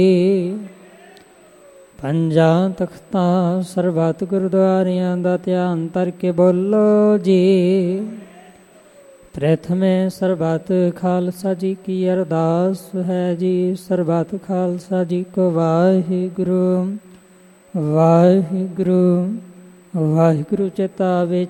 ਪੰਜਾਂ ਤਖਤਾਂ ਸਰਬੱਤ ਗੁਰਦੁਆਰਿਆਂ ਦਾ ਧਿਆਨ ਧਰ ਕੇ ਬੋਲੋ ਜੀ। ਪ੍ਰਥਮੇ ਸਰਬੱਤ ਖਾਲਸਾ ਜੀ ਕੀ ਅਰਦਾਸ ਹੈ ਜੀ। ਸਰਬੱਤ ਖਾਲਸਾ ਜੀ ਕੋ ਵਾਹਿਗੁਰੂ ਵਾਹਿਗੁਰੂ ਵਾਹਿਗੁਰੂ ਚਿਤਾਵੇ